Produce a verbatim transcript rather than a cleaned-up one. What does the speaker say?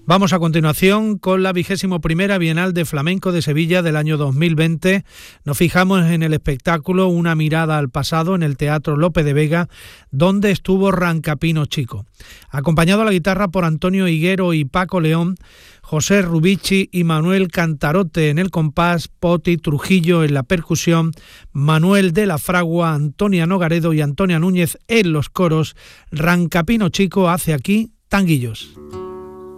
Vamos a continuación con la vigésimo primera Bienal de Flamenco de Sevilla del año dos mil veinte. Nos fijamos en el espectáculo Una mirada al pasado en el Teatro Lope de Vega, donde estuvo Rancapino Chico. Acompañado a la guitarra por Antonio Higuero y Paco León, José Rubici y Manuel Cantarote en el compás, Poti Trujillo en la percusión, Manuel de la Fragua, Antonia Nogaredo y Antonia Núñez en los coros. Rancapino Chico hace aquí Tanguillos.